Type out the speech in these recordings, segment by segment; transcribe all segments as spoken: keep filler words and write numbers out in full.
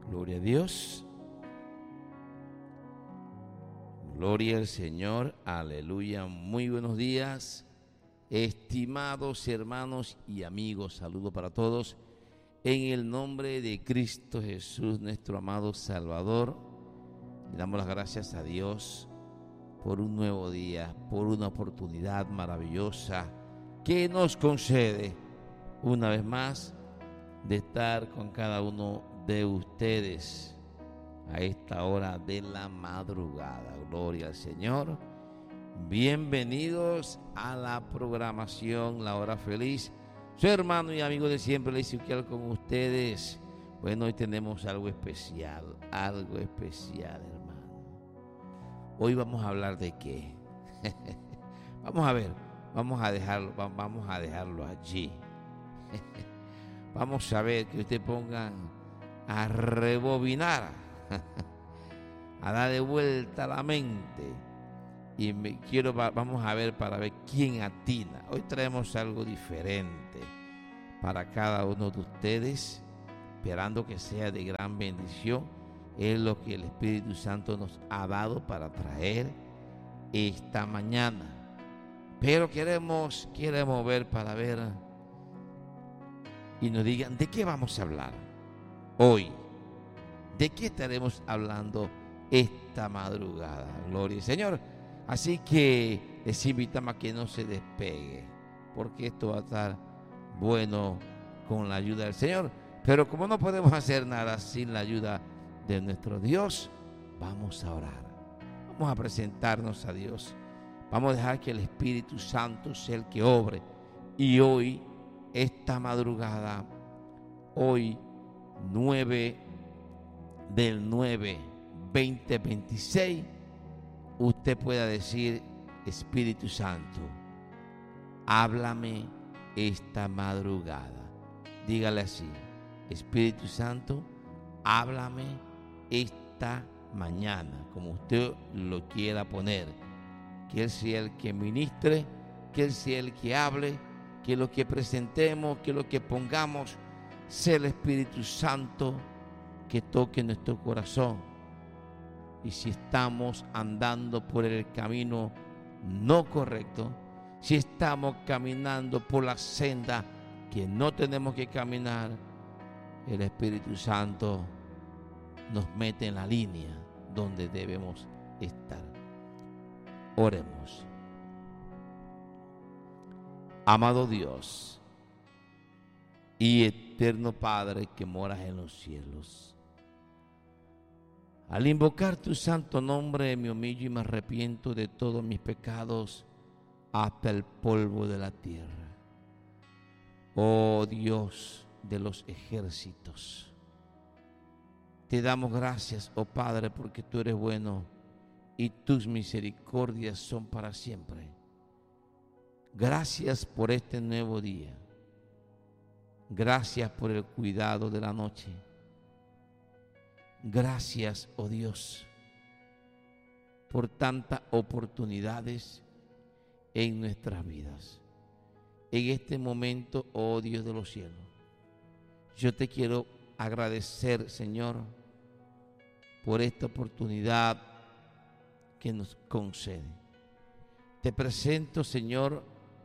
Gloria a Dios. Gloria al Señor. Aleluya. Muy buenos días, estimados hermanos y amigos. Saludo para todos. En el nombre de Cristo Jesús, nuestro amado Salvador, le damos las gracias a Dios por un nuevo día, por una oportunidad maravillosa que nos concede una vez más de estar con cada uno de ustedes a esta hora de la madrugada. Gloria al Señor. Bienvenidos a la programación La Hora Feliz. Soy hermano y amigo de siempre, Ezequiel, con ustedes. Bueno, hoy tenemos algo especial, algo especial, hermano. Hoy vamos a hablar de qué. Vamos a ver, vamos a dejarlo, vamos a dejarlo allí. Vamos a ver que ustedes pongan a rebobinar, a darle vuelta a la mente. Y me quiero, vamos a ver para ver quién atina. Hoy traemos algo diferente para cada uno de ustedes, esperando que sea de gran bendición. Es lo que el Espíritu Santo nos ha dado para traer esta mañana. Pero queremos, queremos ver para ver y nos digan de qué vamos a hablar hoy. ¿De qué estaremos hablando esta madrugada? Gloria al Señor. Así que les invitamos a que no se despegue, porque esto va a estar bueno con la ayuda del Señor. Pero como no podemos hacer nada sin la ayuda de nuestro Dios, vamos a orar. Vamos a presentarnos a Dios. Vamos a dejar que el Espíritu Santo sea el que obre. Y hoy, esta madrugada, hoy nueve del nueve, veinte veintiséis, usted pueda decir: Espíritu Santo, háblame esta madrugada. Dígale así: Espíritu Santo, háblame esta mañana, como usted lo quiera poner. Que Él sea el que ministre, que Él sea el que hable, que lo que presentemos, que lo que pongamos sea el Espíritu Santo que toque nuestro corazón. Y si estamos andando por el camino no correcto, si estamos caminando por la senda que no tenemos que caminar, el Espíritu Santo nos mete en la línea donde debemos estar. Oremos. Amado Dios y eterno Padre que moras en los cielos, al invocar tu santo nombre me humillo y me arrepiento de todos mis pecados hasta el polvo de la tierra. Oh Dios de los ejércitos, te damos gracias, oh Padre, porque tú eres bueno y tus misericordias son para siempre. Gracias por este nuevo día. Gracias por el cuidado de la noche. Gracias, oh Dios, por tantas oportunidades en nuestras vidas. En este momento, oh Dios de los cielos, yo te quiero agradecer, Señor, por esta oportunidad que nos concede. Te presento, Señor,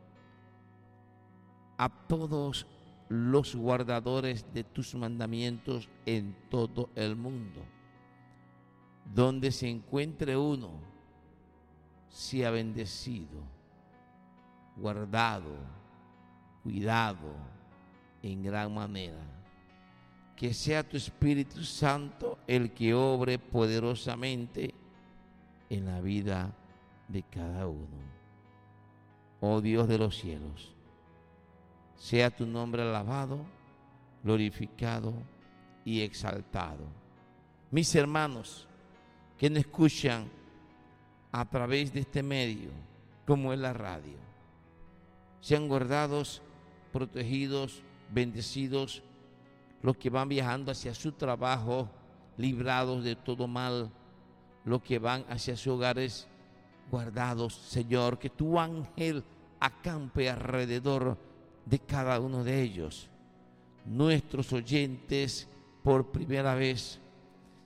a todos los guardadores de tus mandamientos en todo el mundo. Donde se encuentre uno, sea bendecido, guardado, cuidado en gran manera. Que sea tu Espíritu Santo el que obre poderosamente en la vida de cada uno. Oh Dios de los cielos, sea tu nombre alabado, glorificado y exaltado. Mis hermanos que nos escuchan a través de este medio, como es la radio, sean guardados, protegidos, bendecidos, los que van viajando hacia su trabajo, librados de todo mal, los que van hacia sus hogares, guardados, Señor, que tu ángel acampe alrededor de cada uno de ellos. Nuestros oyentes por primera vez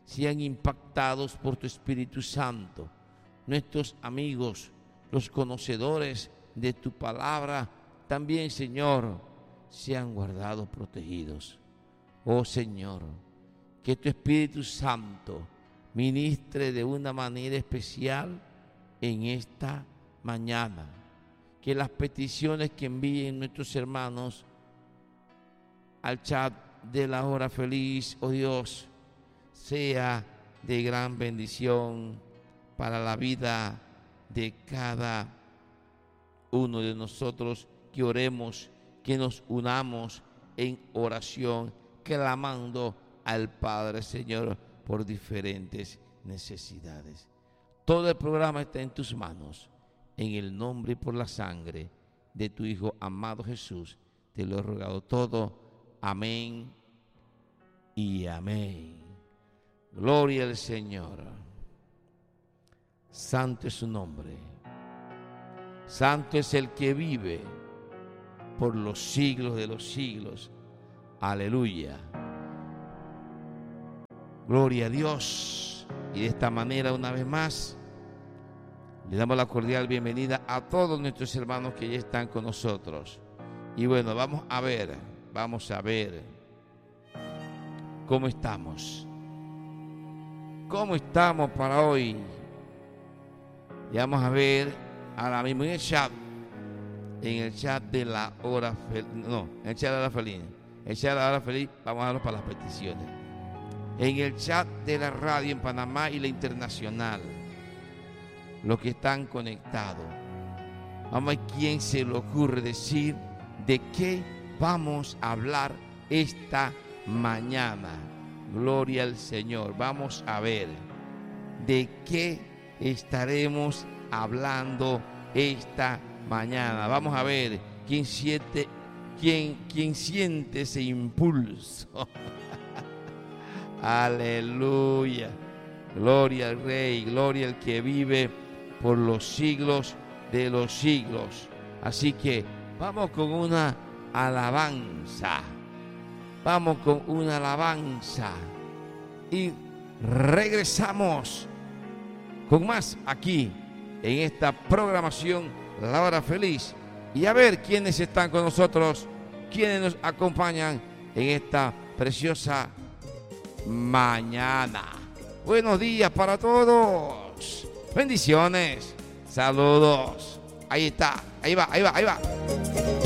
sean impactados por tu Espíritu Santo. Nuestros amigos, los conocedores de tu palabra, también, Señor, sean guardados, protegidos. Oh Señor, que tu Espíritu Santo ministre de una manera especial en esta mañana. Que las peticiones que envíen nuestros hermanos al chat de la hora feliz, oh Dios, sea de gran bendición para la vida de cada uno de nosotros, que oremos, que nos unamos en oración, clamando al Padre, Señor, por diferentes necesidades. Todo el programa está en tus manos, en el nombre y por la sangre de tu Hijo amado Jesús, te lo he rogado todo. Amén y amén. Gloria al Señor. Santo es su nombre. Santo es el que vive por los siglos de los siglos. Aleluya. Gloria a Dios. Y de esta manera, una vez más, le damos la cordial bienvenida a todos nuestros hermanos que ya están con nosotros. Y bueno, vamos a ver, vamos a ver cómo estamos. ¿Cómo estamos para hoy? Y vamos a ver ahora mismo en el chat, en el chat de la hora feliz, no, en el chat de la hora feliz, el chat de la hora feliz, vamos a darlo para las peticiones. En el chat de la radio en Panamá y la internacional, los que están conectados, vamos a ver quién se le ocurre decir de qué vamos a hablar esta mañana. Gloria al Señor. Vamos a ver de qué estaremos hablando esta mañana. Vamos a ver quién siente, quién, quién siente ese impulso. Aleluya. Gloria al Rey, gloria al que vive por los siglos de los siglos. Así que vamos con una alabanza. Vamos con una alabanza. Y regresamos con más aquí en esta programación La Hora Feliz. Y a ver quiénes están con nosotros, quiénes nos acompañan en esta preciosa mañana. Buenos días para todos. Bendiciones. Saludos. Ahí está. Ahí va, ahí va, ahí va.